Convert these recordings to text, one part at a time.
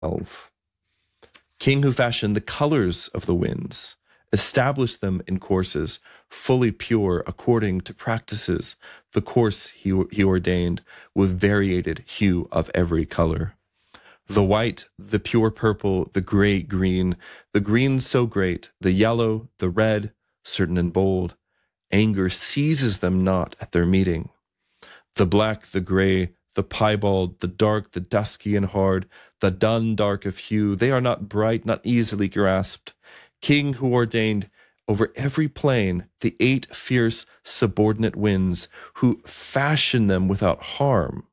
King who fashioned the colors of the winds, established them in courses fully pure according to practices, the course he ordained with variated hue of every color. The white, the pure purple, the gray green, the green so great, the yellow, the red, certain and bold. Anger seizes them not at their meeting. The black, the gray, the piebald, the dark, the dusky and hard, the dun dark of hue, they are not bright, not easily grasped. King who ordained over every plain the 8 fierce subordinate winds, who fashion them without harm.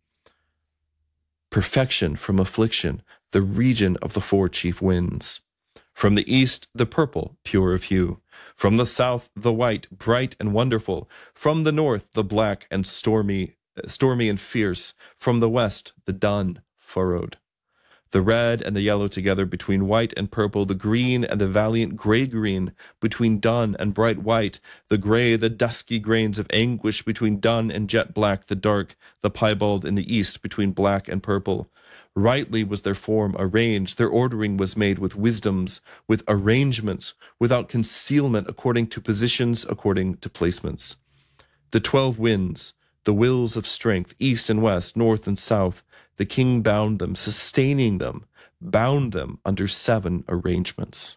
Perfection from affliction, the region of the 4 chief winds. From the east, the purple, pure of hue. From the south, the white, bright and wonderful. From the north, the black and stormy and fierce. From the west, the dun, furrowed. The red and the yellow together between white and purple, the green and the valiant gray-green between dun and bright white, the gray, the dusky grains of anguish between dun and jet black, the dark, the piebald in the east between black and purple. Rightly was their form arranged, their ordering was made with wisdoms, with arrangements, without concealment, according to positions, according to placements. The 12 winds, the wills of strength, east and west, north and south, the king bound them, sustaining them, bound them under 7 arrangements.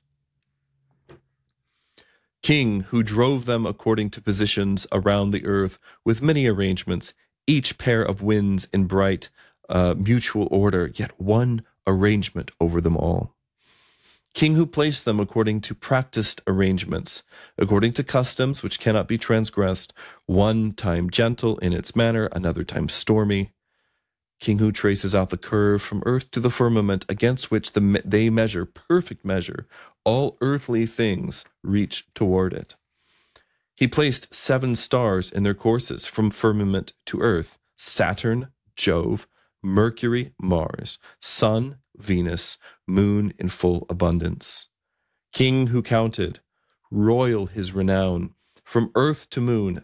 King who drove them according to positions around the earth with many arrangements, each pair of winds in bright mutual order, yet one arrangement over them all. King who placed them according to practiced arrangements, according to customs which cannot be transgressed, one time gentle in its manner, another time stormy. King who traces out the curve from earth to the firmament, against which they measure, perfect measure, all earthly things reach toward it. He placed 7 stars in their courses from firmament to earth: Saturn, Jove, Mercury, Mars, Sun, Venus, Moon in full abundance. King who counted, royal his renown, from earth to moon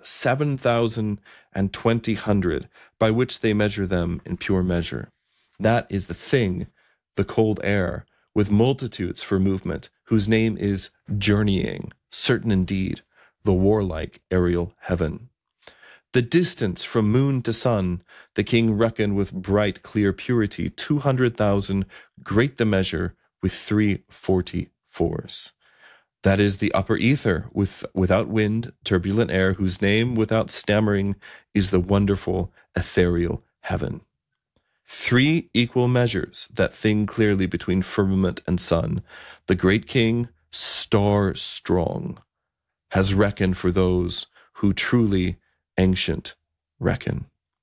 7,020 by which they measure them in pure measure. That is the thing, the cold air, with multitudes for movement, whose name is journeying, certain indeed, the warlike aerial heaven. The distance from moon to sun, the king reckoned with bright, clear purity, 200,000, great the measure, with 344s. That is the upper ether, without wind, turbulent air, whose name, without stammering, is the wonderful ethereal heaven. 3 equal measures, that thing clearly between firmament and sun. The great king, star strong, has reckoned for those who truly ancient reckon.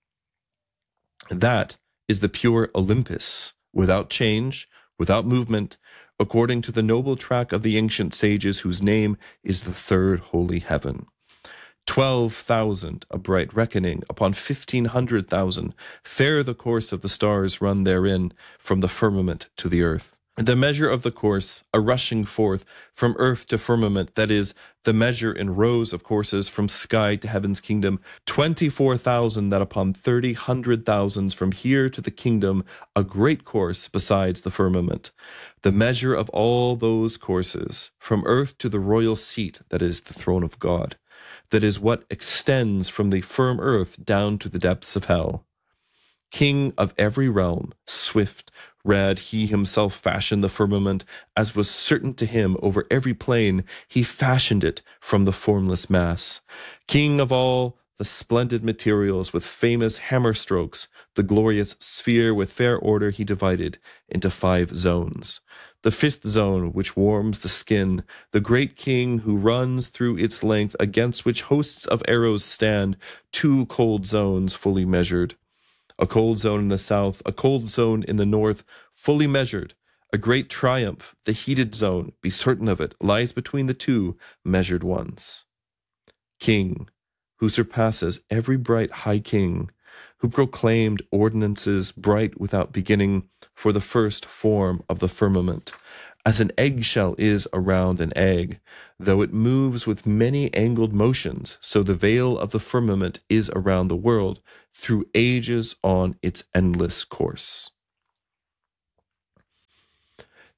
That is the pure Olympus, without change, without movement, according to the noble track of the ancient sages, whose name is the 3rd holy heaven. 12,000, a bright reckoning, upon 1,500,000, fair the course of the stars run therein, from the firmament to the earth. The measure of the course, a rushing forth from earth to firmament, that is, the measure in rows of courses from sky to heaven's kingdom, 24,000, that upon 30,000 from here to the kingdom, a great course besides the firmament. The measure of all those courses, from earth to the royal seat, that is, the throne of God, that is what extends from the firm earth down to the depths of hell. King of every realm, swift, red, he himself fashioned the firmament, as was certain to him over every plane, he fashioned it from the formless mass. King of all the splendid materials, with famous hammer strokes, the glorious sphere with fair order he divided into 5 zones. The 5th zone, which warms the skin, the great king who runs through its length, against which hosts of arrows stand, 2 cold zones fully measured. A cold zone in the south, a cold zone in the north, fully measured. A great triumph, the heated zone, be certain of it, lies between the 2 measured ones. King, who surpasses every bright high king, who proclaimed ordinances bright without beginning for the first form of the firmament, as an eggshell is around an egg, though it moves with many angled motions, so the veil of the firmament is around the world through ages on its endless course.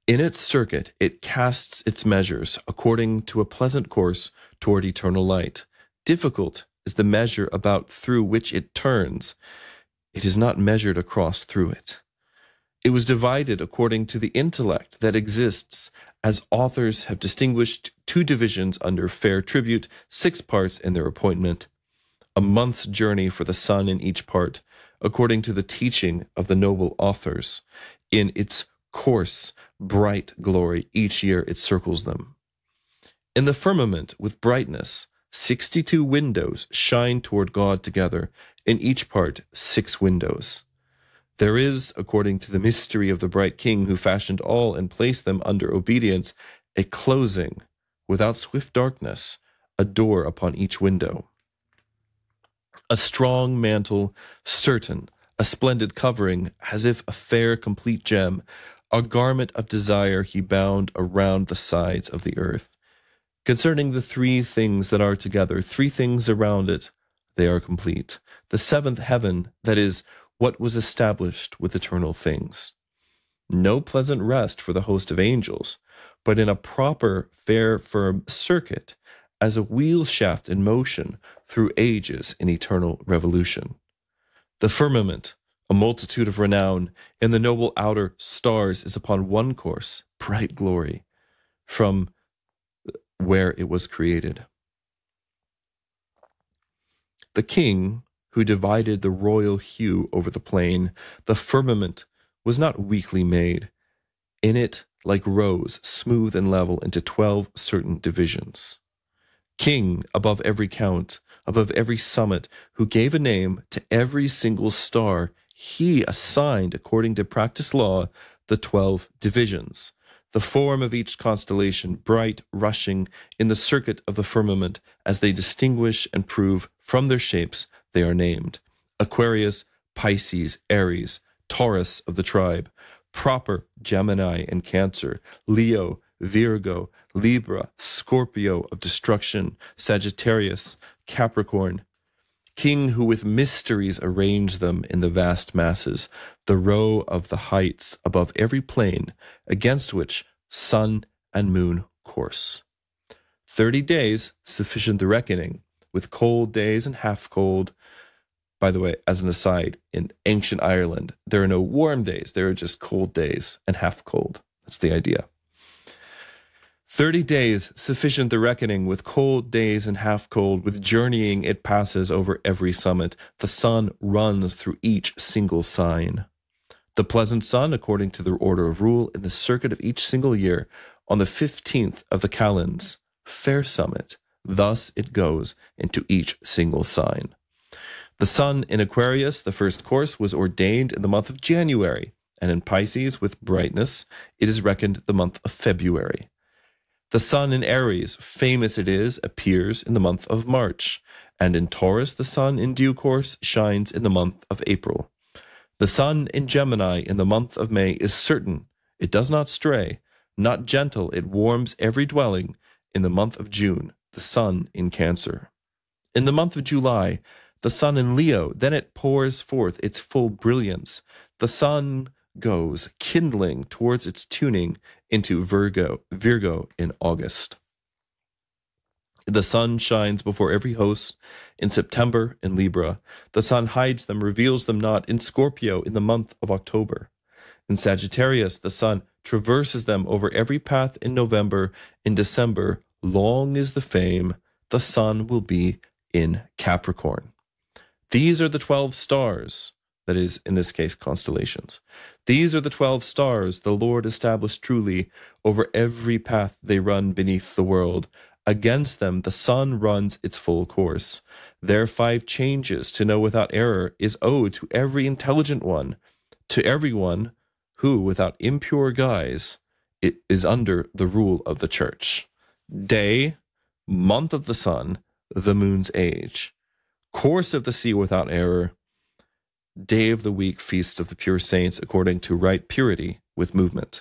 In its circuit, it casts its measures according to a pleasant course toward eternal light. Difficult is the measure about through which it turns. It is not measured across through it. It was divided according to the intellect that exists, as authors have distinguished 2 divisions under fair tribute, 6 parts in their appointment, a month's journey for the sun in each part, according to the teaching of the noble authors. In its course, bright glory, each year it circles them. In the firmament with brightness, 62 windows shine toward God together, in each part 6 windows. There is, according to the mystery of the bright King who fashioned all and placed them under obedience, a closing, without swift darkness, a door upon each window. A strong mantle, certain, a splendid covering, as if a fair complete gem, a garment of desire he bound around the sides of the earth. Concerning the 3 things that are together, 3 things around it, they are complete. The 7th heaven, that is, what was established with eternal things. No pleasant rest for the host of angels, but in a proper, fair, firm circuit, as a wheel shaft in motion through ages in eternal revolution. The firmament, a multitude of renown, in the noble outer stars is upon one course, bright glory, from where it was created. The King who divided the royal hue over the plain, the firmament, was not weakly made. In it, like rows, smooth and level into 12 certain divisions. King above every count, above every summit, who gave a name to every single star, he assigned, according to practiced law, the 12 divisions. The form of each constellation, bright, rushing in the circuit of the firmament, as they distinguish and prove from their shapes, they are named. Aquarius, Pisces, Aries, Taurus of the tribe, proper Gemini and Cancer, Leo, Virgo, Libra, Scorpio of destruction, Sagittarius, Capricorn. King who with mysteries arranged them in the vast masses, the row of the heights above every plane, against which sun and moon course. 30 days, sufficient the reckoning, with cold days and half cold. By the way, as an aside, in ancient Ireland, there are no warm days. There are just cold days and half cold. That's the idea. 30 days, sufficient the reckoning, with cold days and half cold, with journeying it passes over every summit. The sun runs through each single sign. The pleasant sun, according to the order of rule, in the circuit of each single year, on the 15th of the calends, fair summit, thus it goes into each single sign. The sun in Aquarius, the first course, was ordained in the month of January, and in Pisces, with brightness, it is reckoned the month of February. The sun in Aries, famous it is, appears in the month of March, and in Taurus the sun in due course shines in the month of April. The sun in Gemini in the month of May is certain, it does not stray, not gentle, it warms every dwelling in the month of June, the sun in Cancer. In the month of July, the sun in Leo, then it pours forth its full brilliance. The sun goes kindling towards its tuning into Virgo in August. The sun shines before every host in September in Libra. The sun hides them, reveals them not in Scorpio in the month of October. In Sagittarius, the sun traverses them over every path in November. In December, long is the fame, the sun will be in Capricorn. These are the 12 stars, that is, in this case, constellations. These are the 12 stars the Lord established truly over every path they run beneath the world. Against them the sun runs its full course. Their 5 changes to know without error is owed to every intelligent one, to everyone who, without impure guise, it is under the rule of the church. Day, month of the sun, the moon's age. Course of the sea without error, day of the week, feast of the pure saints, according to right purity with movement.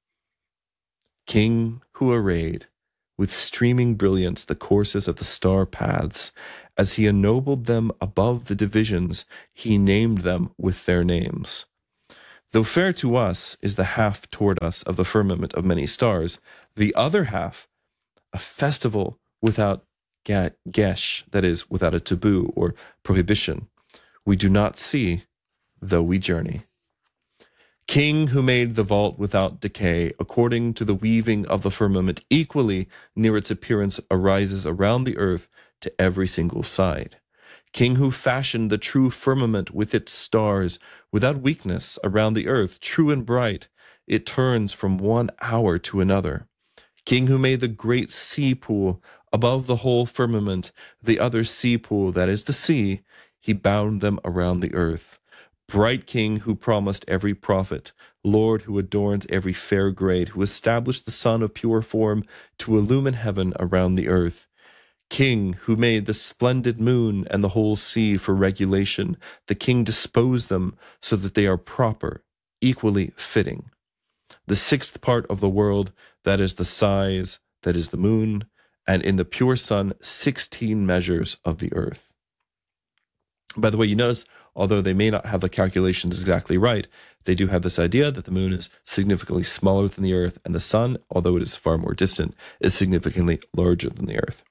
King who arrayed with streaming brilliance the courses of the star paths, as he ennobled them above the divisions, he named them with their names. Though fair to us is the half toward us of the firmament of many stars, the other half, a festival without gesh, that is, without a taboo or prohibition, we do not see, though we journey. King who made the vault without decay, according to the weaving of the firmament, equally near its appearance arises around the earth to every single side. King who fashioned the true firmament with its stars, without weakness around the earth, true and bright, it turns from one hour to another. King who made the great sea pool above the whole firmament, the other sea pool, that is the sea, he bound them around the earth. Bright King who promised every prophet, Lord who adorns every fair grade, who established the sun of pure form to illumine heaven around the earth. King who made the splendid moon and the whole sea for regulation, the King disposed them so that they are proper, equally fitting. The sixth part of the world, that is the size, that is the moon, and in the pure sun, 16 measures of the earth. By the way, you notice, although they may not have the calculations exactly right, they do have this idea that the moon is significantly smaller than the earth, and the sun, although it is far more distant, is significantly larger than the earth.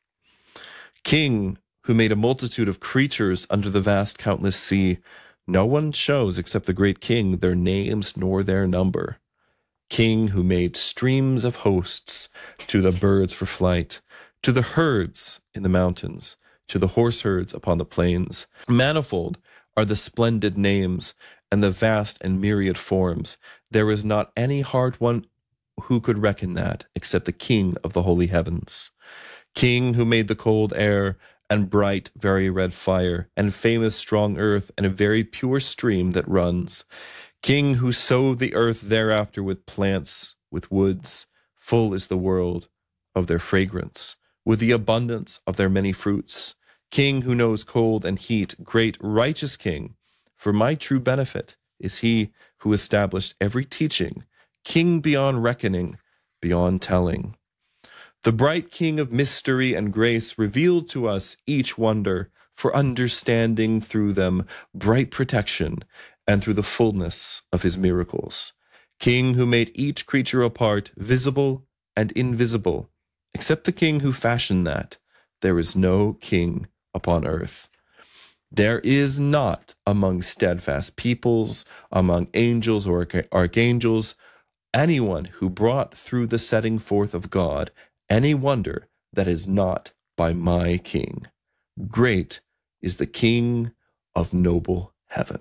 King, who made a multitude of creatures under the vast countless sea, no one shows except the great King their names nor their number. King who made streams of hosts to the birds for flight, to the herds in the mountains, to the horse herds upon the plains. Manifold are the splendid names and the vast and myriad forms. There is not any hard one who could reckon that except the King of the holy heavens. King who made the cold air and bright, very red fire and famous strong earth and a very pure stream that runs. King who sowed the earth thereafter with plants, with woods, full is the world of their fragrance, with the abundance of their many fruits. King who knows cold and heat, great righteous King, for my true benefit is he who established every teaching, King beyond reckoning, beyond telling. The bright King of mystery and grace revealed to us each wonder, for understanding through them bright protection, and through the fullness of his miracles. King who made each creature apart, visible and invisible, except the King who fashioned that, there is no king upon earth. There is not among steadfast peoples, among angels or archangels, anyone who brought through the setting forth of God any wonder that is not by my King. Great is the King of noble heaven.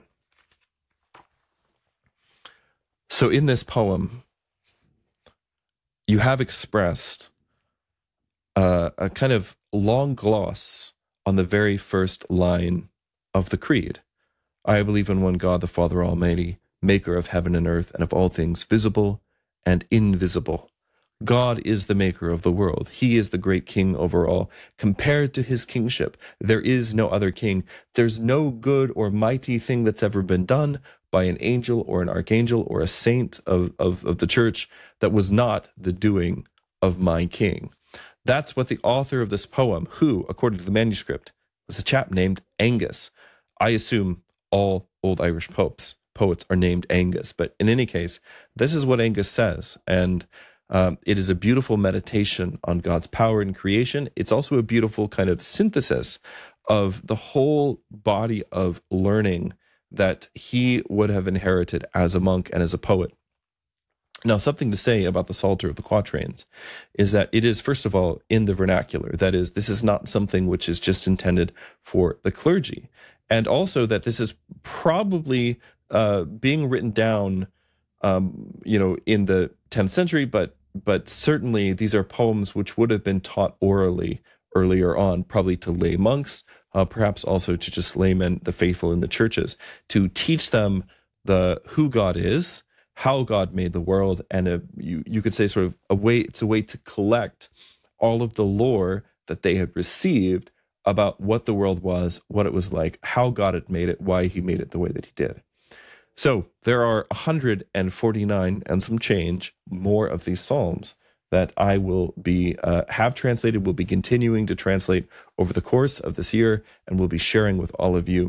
So in this poem, you have expressed a kind of long gloss on the very first line of the creed. I believe in one God, the Father Almighty, maker of heaven and earth and of all things visible and invisible. God is the maker of the world. He is the great King over all. Compared to his kingship, there is no other king. There's no good or mighty thing that's ever been done by an angel or an archangel or a saint of the church that was not the doing of my King. That's what the author of this poem, who, according to the manuscript, was a chap named Angus. I assume all old Irish poets are named Angus, but in any case, this is what Angus says, and it is a beautiful meditation on God's power in creation. It's also a beautiful kind of synthesis of the whole body of learning that he would have inherited as a monk and as a poet. Now, something to say about the Psalter of the Quatrains is that it is, first of all, in the vernacular. That is, this is not something which is just intended for the clergy. And also that this is probably being written down, in the 10th century, but certainly these are poems which would have been taught orally earlier on, probably to lay monks, perhaps also to just laymen, the faithful in the churches, to teach them who God is, how God made the world, and you could say sort of it's a way to collect all of the lore that they had received about what the world was, what it was like, how God had made it, why he made it the way that he did. So there are 149 and some change more of these psalms that I will be have translated, will be continuing to translate over the course of this year, and will be sharing with all of you.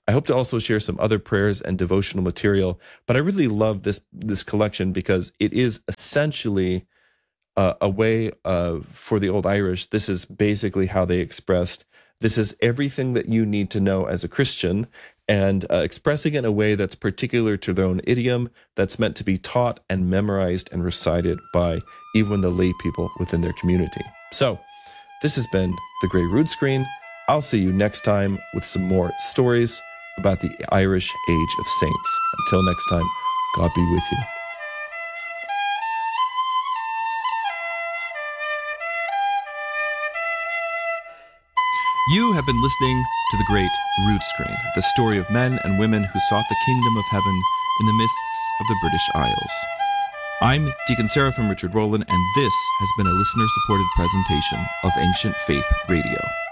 I hope to also share some other prayers and devotional material, but I really love this collection because it is essentially a way for the Old Irish. This is basically how they expressed. This is everything that you need to know as a Christian, and expressing it in a way that's particular to their own idiom, that's meant to be taught and memorized and recited by even the lay people within their community. So, this has been The Grey Rood Screen. I'll see you next time with some more stories about the Irish Age of Saints. Until next time, God be with you. You have been listening to The Great Rood Screen, the story of men and women who sought the kingdom of heaven in the mists of the British Isles. I'm Deacon Seraphim Richard Rowland, and this has been a listener-supported presentation of Ancient Faith Radio.